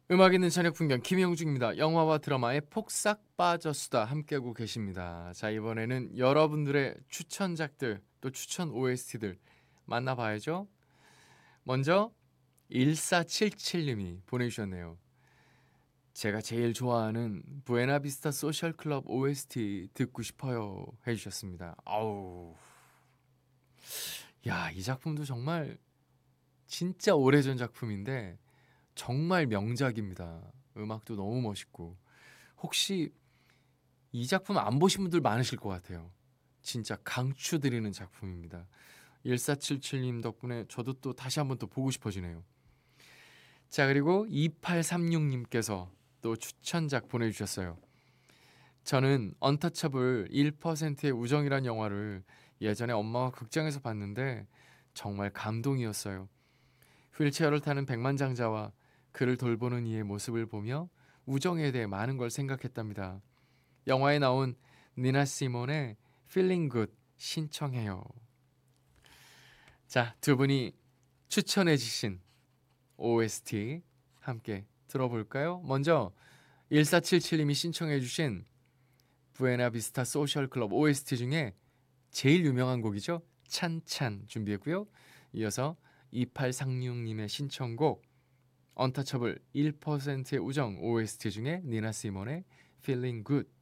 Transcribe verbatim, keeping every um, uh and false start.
음악 있는 저녁 풍경 김영중입니다. 영화와 드라마에 폭삭 빠져수다 함께하고 계십니다. 자, 이번에는 여러분들의 추천작들 또 추천 오에스티들 만나봐야죠. 먼저 일사칠칠님이 보내주셨네요. 제가 제일 좋아하는 부에나비스타 소셜클럽 오에스티 듣고 싶어요 해주셨습니다. 아우, 야, 이 작품도 정말 진짜 오래전 작품인데 정말 명작입니다. 음악도 너무 멋있고 혹시 이 작품 안 보신 분들 많으실 것 같아요. 진짜 강추드리는 작품입니다. 일사칠칠님 덕분에 저도 또 다시 한번 또 보고 싶어지네요. 자, 그리고 이팔삼육님께서 또 추천작 보내주셨어요. 저는 언터처블 일 퍼센트의 우정이란 영화를 예전에 엄마와 극장에서 봤는데 정말 감동이었어요. 휠체어를 타는 백만장자와 그를 돌보는 이의 모습을 보며 우정에 대해 많은 걸 생각했답니다. 영화에 나온 니나 시몬의 Feeling Good 신청해요. 자, 두 분이 추천해 주신 오에스티 함께 들어볼까요? 먼저 일사칠칠님이 신청해 주신 부에나비스타 소셜 클럽 오에스티 중에 제일 유명한 곡이죠. 찬찬 준비했고요. 이어서 이팔삼육님의 신청곡 언터처블 일 퍼센트의 우정 오에스티 중에 니나 시몬의 Feeling Good